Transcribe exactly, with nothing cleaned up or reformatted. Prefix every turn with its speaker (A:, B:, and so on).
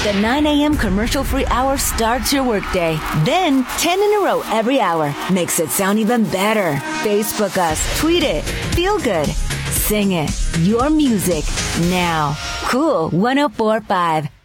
A: The nine a.m. commercial-free hour starts your workday. Then, ten in a row every hour makes it sound even better. Facebook us, tweet it, feel good, sing it. Your music now. Cool one oh four point five.